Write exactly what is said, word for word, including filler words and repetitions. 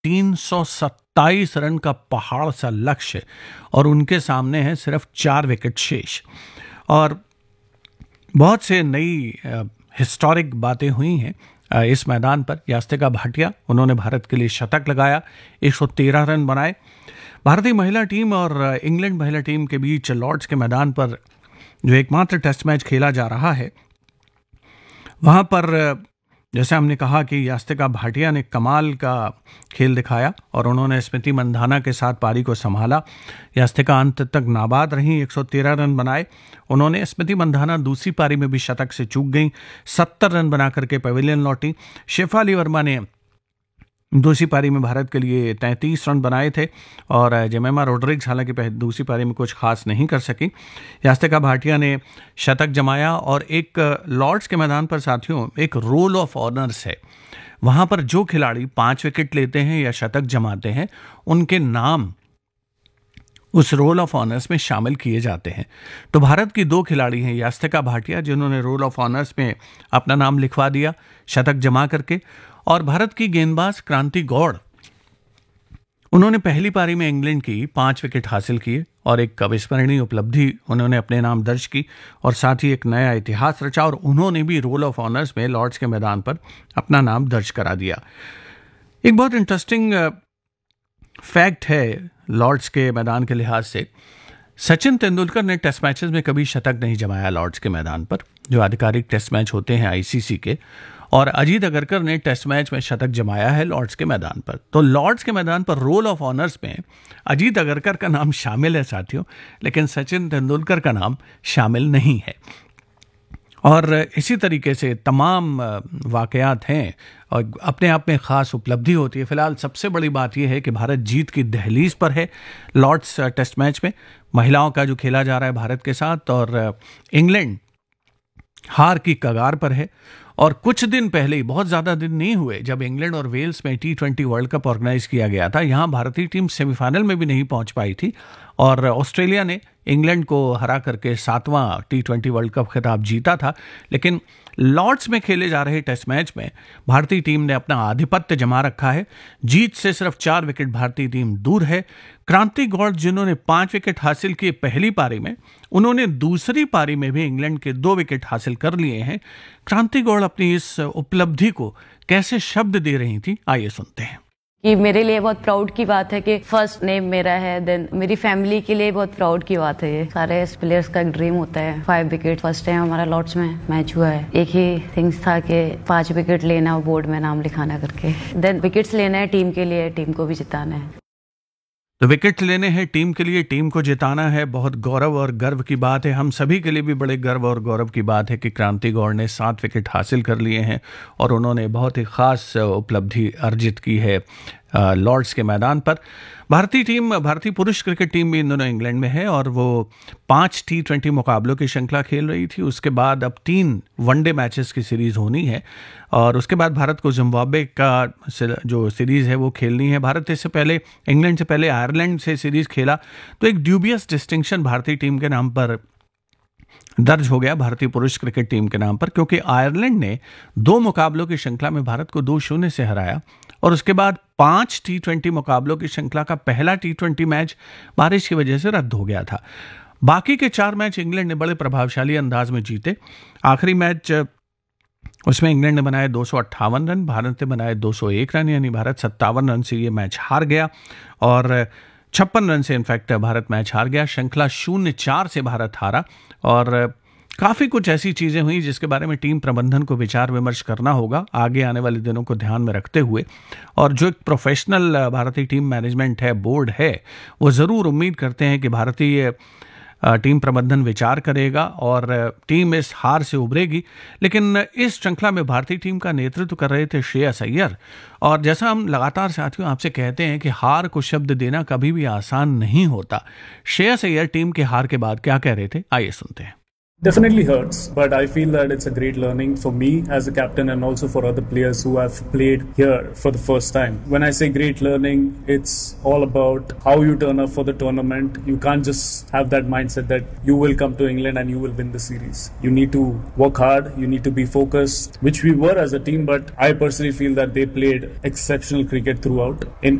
तीन सौ सत्ताईस रन का पहाड़ सा लक्ष्य और उनके सामने है सिर्फ चार विकेट शेष। और बहुत से नई हिस्टोरिक बातें हुई हैं अ, इस मैदान पर। यास्तिका भाटिया, उन्होंने भारत के लिए शतक लगाया, एक सौ तेरह रन बनाए। भारतीय महिला टीम और अ, इंग्लैंड महिला टीम के बीच लॉर्ड्स के मैदान पर जो एकमात्र टेस्ट मैच खेला जा रहा है, वहाँ पर अ, जैसे हमने कहा कि यास्तिका भाटिया ने कमाल का खेल दिखाया और उन्होंने स्मृति मंधाना के साथ पारी को संभाला। यास्तिका अंत तक नाबाद रहीं, एक सौ तेरह रन बनाए उन्होंने। स्मृति मंधाना दूसरी पारी में भी शतक से चूक गई, सत्तर रन बना करके पवेलियन लौटी। शेफाली वर्मा ने दूसरी पारी में भारत के लिए तैंतीस रन बनाए थे और जेमेमा रोड्रिग्स हालांकि पहले दूसरी पारी में कुछ खास नहीं कर सकी। यास्तिका भाटिया ने शतक जमाया और एक लॉर्ड्स के मैदान पर साथियों एक रोल ऑफ ऑनर्स है। वहां पर जो खिलाड़ी पांच विकेट लेते हैं या शतक जमाते हैं, उनके नाम उस रोल ऑफ ऑनर्स में शामिल किए जाते हैं। तो भारत की दो खिलाड़ी हैं, यास्तिका भाटिया जिन्होंने रोल ऑफ ऑनर्स में अपना नाम लिखवा दिया शतक जमा करके, और भारत की गेंदबाज क्रांति गौड़, उन्होंने पहली पारी में इंग्लैंड की पांच विकेट हासिल किए और एक अविस्मरणीय उपलब्धि उन्होंने अपने नाम दर्ज की और साथ ही एक नया इतिहास रचा और उन्होंने भी रोल ऑफ ऑनर्स में लॉर्ड्स के मैदान पर अपना नाम दर्ज करा दिया। एक बहुत इंटरेस्टिंग फैक्ट है लॉर्ड्स के मैदान के लिहाज से, सचिन तेंदुलकर ने टेस्ट मैचेस में कभी शतक नहीं जमाया लॉर्ड्स के मैदान पर, जो आधिकारिक टेस्ट मैच होते हैं आईसीसी के, और अजीत अगरकर ने टेस्ट मैच में शतक जमाया है लॉर्ड्स के मैदान पर। तो लॉर्ड्स के मैदान पर रोल ऑफ ऑनर्स में अजीत अगरकर का नाम शामिल है साथियों, लेकिन सचिन तेंदुलकर का नाम शामिल नहीं है। और इसी तरीके से तमाम वाकयात हैं और अपने आप में ख़ास उपलब्धि होती है। फिलहाल सबसे बड़ी बात यह है कि भारत जीत की दहलीज पर है लॉर्ड्स टेस्ट मैच में, महिलाओं का जो खेला जा रहा है भारत के साथ, और इंग्लैंड हार की कगार पर है। और कुछ दिन पहले ही, बहुत ज़्यादा दिन नहीं हुए, जब इंग्लैंड और वेल्स में T twenty world cup organise किया गया था, यहाँ भारतीय टीम सेमीफाइनल में भी नहीं पहुँच पाई थी और ऑस्ट्रेलिया ने इंग्लैंड को हरा करके सातवां टी ट्वेंटी वर्ल्ड कप खिताब जीता था। लेकिन लॉर्ड्स में खेले जा रहे टेस्ट मैच में भारतीय टीम ने अपना आधिपत्य जमा रखा है। जीत से सिर्फ चार विकेट भारतीय टीम दूर है। क्रांति गौड़ जिन्होंने पांच विकेट हासिल किए पहली पारी में, उन्होंने दूसरी पारी में भी इंग्लैंड के दो विकेट हासिल कर लिए हैं। क्रांति गौड़ अपनी इस उपलब्धि को कैसे शब्द दे रही थी, आइए सुनते हैं। कि मेरे लिए बहुत प्राउड की बात है कि फर्स्ट नेम मेरा है, देन मेरी फैमिली के लिए बहुत प्राउड की बात है। ये सारे प्लेयर्स का एक ड्रीम होता है फाइव विकेट। फर्स्ट टाइम हमारा लॉर्ड्स में मैच हुआ है, एक ही थिंग्स था कि पांच विकेट लेना और बोर्ड में नाम लिखाना करके, देन विकेट्स लेना है टीम के लिए, टीम को भी जिताना है। तो विकेट लेने हैं टीम के लिए, टीम को जिताना है। बहुत गौरव और गर्व की बात है, हम सभी के लिए भी बड़े गर्व और गौरव की बात है कि क्रांति गौड़ ने सात विकेट हासिल कर लिए हैं और उन्होंने बहुत ही ख़ास उपलब्धि अर्जित की है लॉर्ड्स के मैदान पर। भारतीय टीम, भारतीय पुरुष क्रिकेट टीम भी इन दोनों इंग्लैंड में है और वो पांच टी ट्वेंटी मुकाबलों की श्रृंखला खेल रही थी। उसके बाद अब तीन वनडे मैचेस की सीरीज़ होनी है और उसके बाद भारत को जिम्बाब्वे का जो सीरीज़ है वो खेलनी है। भारत इससे पहले, इंग्लैंड से पहले आयरलैंड से सीरीज़ खेला, तो एक ड्यूबियस डिस्टिंक्शन भारतीय टीम के नाम पर दर्ज हो गया, भारतीय पुरुष क्रिकेट टीम के नाम पर, क्योंकि आयरलैंड ने दो मुकाबलों की श्रृंखला में भारत को दो शून्य से हराया और उसके बाद पांच टी ट्वेंटी मुकाबलों की श्रृंखला का पहला टी ट्वेंटी मैच बारिश की वजह से रद्द हो गया था। बाकी के चार मैच इंग्लैंड ने बड़े प्रभावशाली अंदाज में जीते। आखिरी मैच, उसमें इंग्लैंड ने बनाए दो सौ अट्ठावन रन, भारत ने बनाए दो सौ एक रन, यानी भारत सत्तावन रन से ये मैच हार गया और छप्पन रन से इनफैक्ट भारत मैच हार गया। श्रृंखला शून्य चार से भारत हारा और काफ़ी कुछ ऐसी चीज़ें हुई जिसके बारे में टीम प्रबंधन को विचार विमर्श करना होगा आगे आने वाले दिनों को ध्यान में रखते हुए। और जो एक प्रोफेशनल भारतीय टीम मैनेजमेंट है, बोर्ड है, वो ज़रूर उम्मीद करते हैं कि भारतीय टीम प्रबंधन विचार करेगा और टीम इस हार से उभरेगी। लेकिन इस श्रृंखला में भारतीय टीम का नेतृत्व कर रहे थे श्रेयस अय्यर, और जैसा हम लगातार साथियों आपसे कहते हैं कि हार को शब्द देना कभी भी आसान नहीं होता। श्रेयस अय्यर टीम के हार के बाद क्या कह रहे थे, आइए सुनते हैं। Definitely hurts, but I feel that it's a great learning for me as a captain and also for other players who have played here for the first time. When I say great learning, it's all about how you turn up for the tournament. You can't just have that mindset that you will come to England and you will win the series. You need to work hard, you need to be focused, which we were as a team, but I personally feel that they played exceptional cricket throughout. In